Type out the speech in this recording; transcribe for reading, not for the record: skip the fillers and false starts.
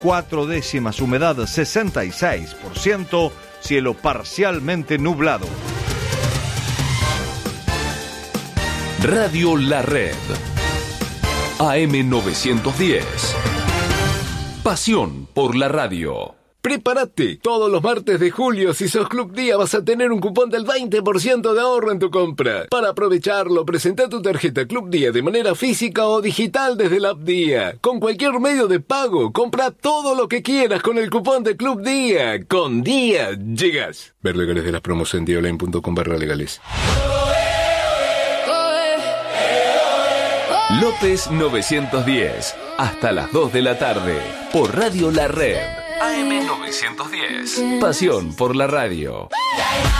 4 décimas, humedad 66%, cielo parcialmente nublado. Radio La Red. AM 910. Pasión por la radio. Prepárate, todos los martes de julio, si sos Club Día, vas a tener un cupón del 20% de ahorro en tu compra. Para aprovecharlo, presenta tu tarjeta Club Día de manera física o digital desde la app Día. Con cualquier medio de pago, compra todo lo que quieras con el cupón de Club Día. Con Día llegas. Ver legales de las promos en diaonline.com/legales. López 910, hasta las 2 de la tarde, por Radio La Red. AM 910. Pasión por la radio.